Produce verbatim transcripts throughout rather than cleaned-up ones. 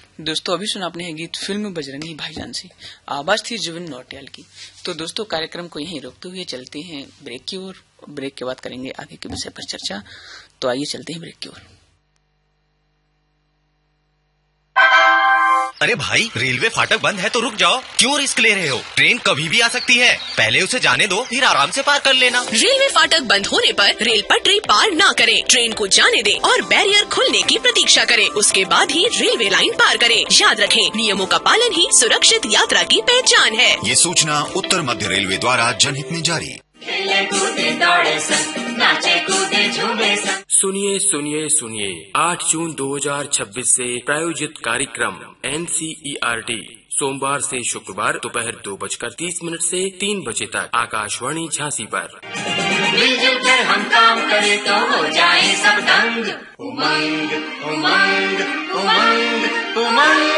दोस्तों अभी सुना आपने है गीत फिल्म बजरंगी भाईजान से, आवाज थी जुबिन नौटियाल की। तो दोस्तों कार्यक्रम को यहीं रोकते हुए चलते हैं ब्रेक की ओर। ब्रेक के बाद करेंगे आगे के विषय पर चर्चा। तो आइए चलते हैं ब्रेक की ओर। अरे भाई, रेलवे फाटक बंद है तो रुक जाओ, क्यों रिस्क ले रहे हो? ट्रेन कभी भी आ सकती है, पहले उसे जाने दो, फिर आराम से पार कर लेना। रेलवे फाटक बंद होने पर रेल पटरी पार ना करें, ट्रेन को जाने दें और बैरियर खुलने की प्रतीक्षा करें, उसके बाद ही रेलवे लाइन पार करें। याद रखें, नियमों का पालन ही सुरक्षित यात्रा की पहचान है। ये सूचना उत्तर मध्य रेलवे द्वारा जनहित में जारी। सुनिए सुनिए सुनिए आठ जून दो हज़ार छब्बीस से प्रायोजित कार्यक्रम N C E R T सोमवार से शुक्रवार दोपहर दो बजकर तीस मिनट से तीन बजे तक आकाशवाणी झांसी पर। मिलजुल कर हम काम करें तो हो जाए सब दंग। उमंग उमंग उमंग उमंग।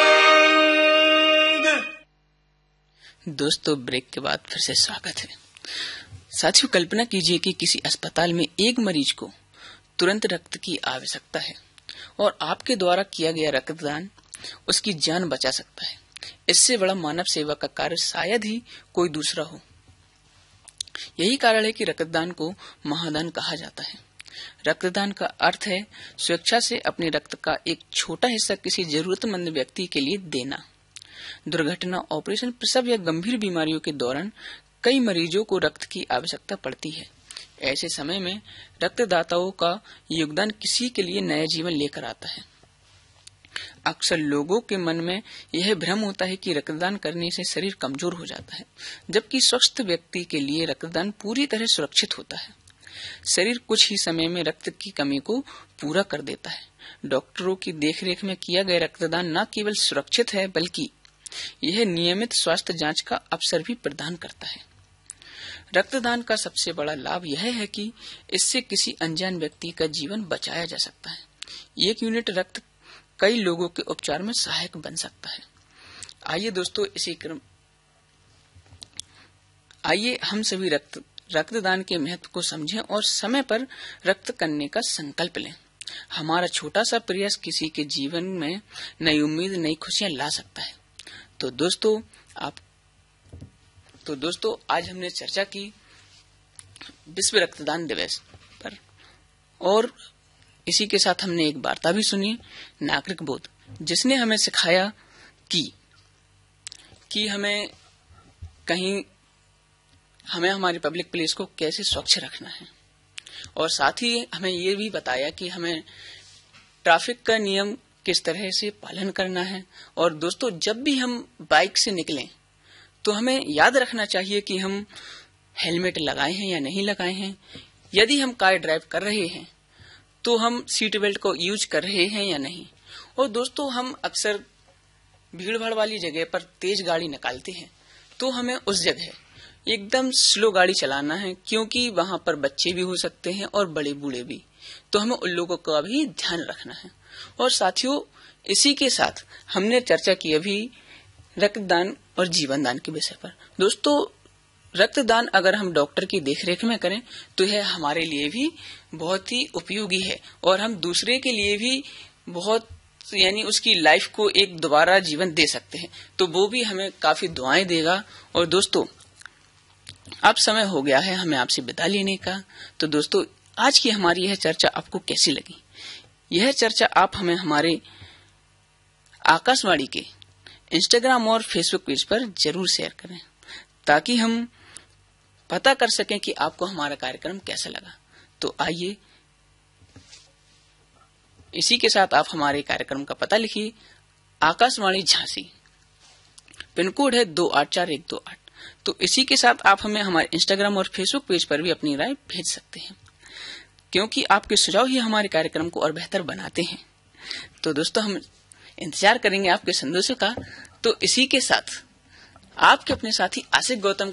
दोस्तों ब्रेक के बाद फिर से स्वागत है। साथियों कल्पना कीजिए कि किसी अस्पताल में एक मरीज को तुरंत रक्त की आवश्यकता है और आपके द्वारा किया गया रक्तदान उसकी जान बचा सकता है। इससे बड़ा मानव सेवा का कार्य शायद ही कोई दूसरा हो। यही कारण है कि रक्तदान को महादान कहा जाता है। रक्तदान का अर्थ है स्वेच्छा से अपने रक्त का एक छोटा हिस्सा किसी जरूरतमंद व्यक्ति के लिए देना। दुर्घटना, ऑपरेशन, प्रसव या गंभीर बीमारियों के दौरान कई मरीजों को रक्त की आवश्यकता पड़ती है। ऐसे समय में रक्तदाताओं का योगदान किसी के लिए नया जीवन लेकर आता है। अक्सर लोगों के मन में यह भ्रम होता है कि रक्तदान करने से शरीर कमजोर हो जाता है, जबकि स्वस्थ व्यक्ति के लिए रक्तदान पूरी तरह सुरक्षित होता है। शरीर कुछ ही समय में रक्त की कमी को पूरा कर देता है। डॉक्टरों की देखरेख में किया गया रक्तदान न केवल सुरक्षित है, बल्कि यह नियमित स्वास्थ्य जांच का अवसर भी प्रदान करता है। रक्तदान का सबसे बड़ा लाभ यह है कि इससे किसी अनजान व्यक्ति का जीवन बचाया जा सकता है। एक यूनिट रक्त कई लोगों के उपचार में सहायक बन सकता है। आइए दोस्तों इसी क्रम आइए हम सभी रक्त रक्तदान के महत्व को समझें और समय पर रक्त करने का संकल्प लें। हमारा छोटा सा प्रयास किसी के जीवन में नई उम्मीद, नई खुशियां ला सकता है। तो दोस्तों आप तो दोस्तों आज हमने चर्चा की विश्व रक्तदान दिवस पर, और इसी के साथ हमने एक वार्ता भी सुनी, नागरिक बोध, जिसने हमें सिखाया कि कि हमें कहीं हमें हमारी पब्लिक प्लेस को कैसे स्वच्छ रखना है, और साथ ही हमें ये भी बताया कि हमें ट्रैफिक का नियम किस तरह से पालन करना है। और दोस्तों जब भी हम बाइक से निकलें तो हमें याद रखना चाहिए कि हम हेलमेट लगाए हैं या नहीं लगाए हैं। यदि हम कार ड्राइव कर रहे हैं तो हम सीट बेल्ट को यूज कर रहे हैं या नहीं। और दोस्तों हम अक्सर भीड़ भाड़ वाली जगह पर तेज गाड़ी निकालते हैं, तो हमें उस जगह एकदम स्लो गाड़ी चलाना है, क्योंकि वहां पर बच्चे भी हो सकते हैं और बड़े बूढ़े भी। तो हमें उन लोगों का भी ध्यान रखना है। और साथियों इसी के साथ हमने चर्चा की अभी रक्तदान और जीवन दान के विषय पर। दोस्तों रक्तदान अगर हम डॉक्टर की देखरेख में करें तो यह हमारे लिए भी बहुत ही उपयोगी है, और हम दूसरे के लिए भी बहुत यानी उसकी लाइफ को एक दोबारा जीवन दे सकते हैं। तो वो भी हमें काफी दुआएं देगा। और दोस्तों अब समय हो गया है हमें आपसे विदा लेने का। तो दोस्तों आज की हमारी यह चर्चा आपको कैसी लगी? यह चर्चा आप हमें हमारे आकाशवाणी के इंस्टाग्राम और फेसबुक पेज पर जरूर शेयर करें, ताकि हम पता कर सकें कि आपको हमारा कार्यक्रम कैसा लगा। तो आइए इसी के साथ आप हमारे कार्यक्रम का पता लिखिए, आकाशवाणी झांसी, पिन कोड है दो आठ चार एक दो आठ। तो इसी के साथ आप हमें हमारे इंस्टाग्राम और फेसबुक पेज पर भी अपनी राय भेज सकते हैं, क्योंकि आपके सुझाव ही हमारे कार्यक्रम को और बेहतर बनाते हैं। तो दोस्तों हम इंतजार करेंगे आपके संदेशों का। तो इसी के साथ आपके अपने साथी आशिक गौतम